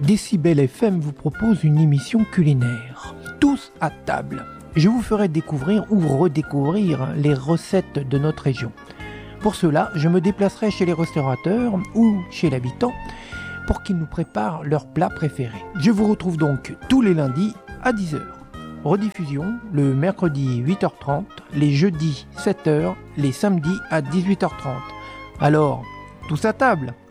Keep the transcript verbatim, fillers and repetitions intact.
Décibel F M vous propose une émission culinaire. Tous à table. Je vous ferai découvrir ou redécouvrir les recettes de notre région. Pour cela, je me déplacerai chez les restaurateurs ou chez l'habitant pour qu'ils nous préparent leurs plats préférés. Je vous retrouve donc tous les lundis à dix heures. Rediffusion le mercredi huit heures trente, les jeudis sept heures, les samedis à dix-huit heures trente. Alors, tous à table!